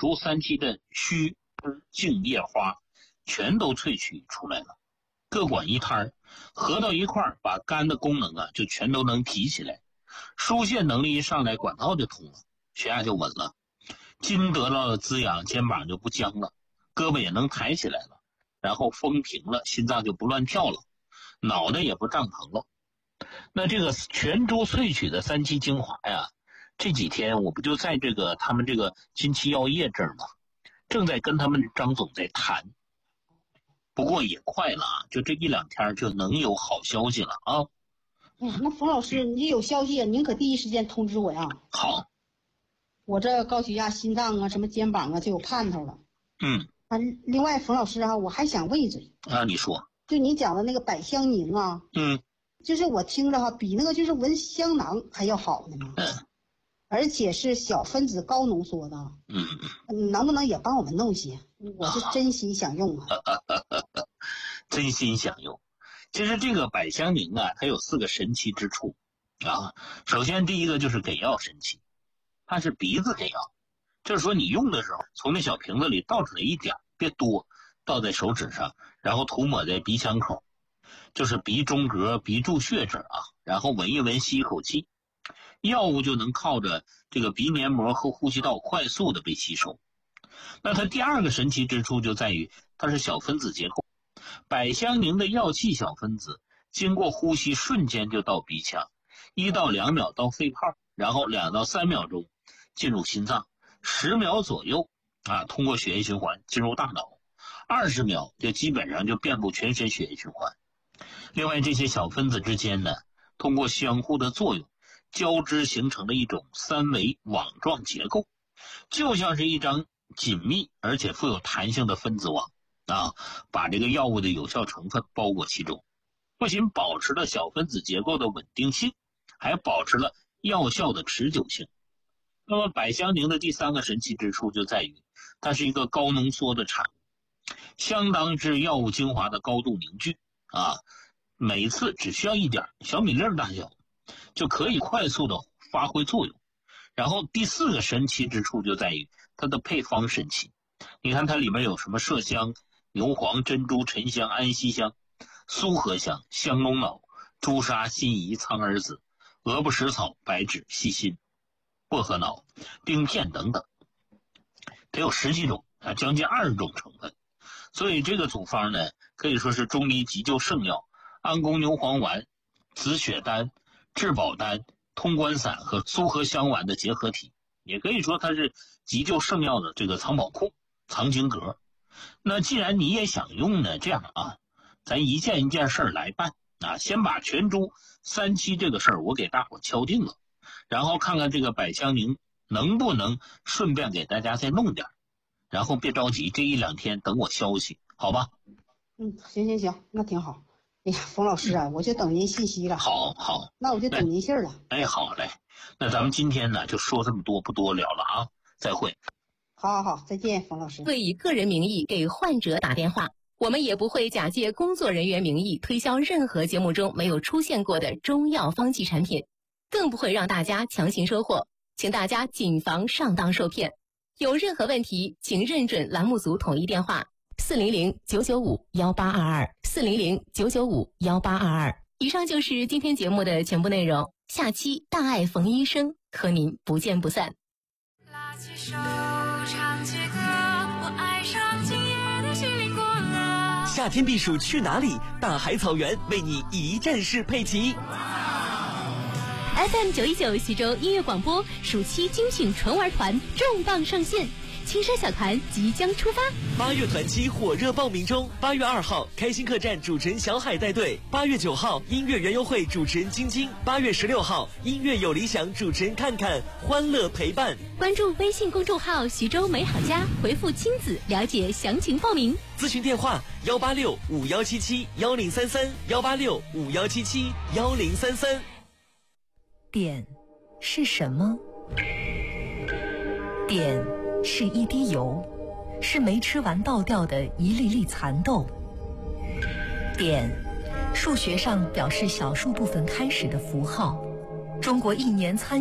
株三七的须、茎、叶、花全都萃取出来了，各管一摊儿，合到一块儿，把肝的功能就全都能提起来，疏泄能力一上来，管道就通了，血压就稳了，筋得到了滋养，肩膀就不僵了，胳膊也能抬起来了，然后风平了，心脏就不乱跳了，脑袋也不胀疼了。那这个全株萃取的三七精华呀，这几天我不就在他们这个金旗药业这儿吗？正在跟他们张总在谈，不过也快了啊，就这一两天就能有好消息了啊。 那冯老师，你有消息您可第一时间通知我呀。 好， 我这高血压、心脏啊，什么肩膀啊，就有盼头了。另外冯老师啊，我还想问一嘴啊，你说， 就你讲的那个百香宁啊，就是我听着比那个就是闻香囊还要好呢嘛。而且是小分子高浓缩的。能不能也帮我们弄些？我是真心想用啊。 真心想用。其实这个百香宁啊，它有4个神奇之处啊。首先第一个就是给药神奇，它是鼻子给药，就是说你用的时候，从那小瓶子里倒出来一点，别多，倒在手指上，然后涂抹在鼻腔口，就是鼻中隔、鼻柱穴这儿啊，然后闻一闻，吸一口气，药物就能靠着这个鼻黏膜和呼吸道快速的被吸收。那它第二个神奇之处就在于它是小分子结构，百香宁的药气小分子经过呼吸瞬间就到鼻腔，1到2秒到肺泡，然后2到3秒钟进入心脏，10秒左右通过血液循环进入大脑，20秒就基本上就遍布全身血液循环。另外这些小分子之间呢，通过相互的作用交织形成了一种3维网状结构，就像是一张紧密而且富有弹性的分子网把这个药物的有效成分包裹其中，不仅保持了小分子结构的稳定性，还保持了药效的持久性。那么百香宁的第3个神奇之处就在于它是一个高浓缩的产物，相当是药物精华的高度凝聚每次只需要一点小米粒大小就可以快速的发挥作用。然后第4个神奇之处就在于它的配方神奇，你看它里面有什么麝香、牛黄、珍珠、沉香、安息香、苏合香、香龙脑、朱砂、辛夷、苍耳子、鹅不食草、白芷、细辛、薄荷脑、冰片等等，得有10几种将近20种成分。所以这个组方呢，可以说是中医急救圣药安宫牛黄丸、紫雪丹、治保丹、通关散和苏合香丸的结合体，也可以说它是急救圣药的这个藏宝库、藏经阁。那既然你也想用呢，这样咱一件一件事儿来办先把全株三七这个事儿我给大伙敲定了，然后看看这个百香宁能不能顺便给大家再弄点，然后别着急，这1、2天等我消息，好吧？ 行，那挺好。哎呀，冯老师我就等您信息了。 好， 那我就等您信儿了。 好嘞，那咱们今天呢就说这么多，不多聊了再会。 好，再见，冯老师。 会以个人名义给患者打电话，我们也不会假借工作人员名义推销任何节目中没有出现过的中药方剂产品，更不会让大家强行收货，请大家谨防上当受骗。有任何问题，请认准栏目组统一电话400-995-1822，400-995-1822。以上就是今天节目的全部内容，下期大爱冯医生和您不见不散。 拉起手唱起歌，我爱上今夜的心灵过了。 夏天避暑去哪里？大海草原为你一站式配齐。 FM 919徐州音乐广播暑期精选纯玩团重磅上线，青山小团即将出发。 8月团期火热报名中，8月2号开心客栈主持人小海带队，8月9号音乐园游会主持人晶晶，8月16号音乐有理想主持人看看，欢乐陪伴。 关注微信公众号徐州美好家，回复亲子了解详情报名。 咨询电话186-5177-1033，186-5177-1033。 碘是什么？碘是一滴油，是没吃完倒掉的一粒粒蚕豆。碘，数学上表示小数部分开始的符号。中国1年参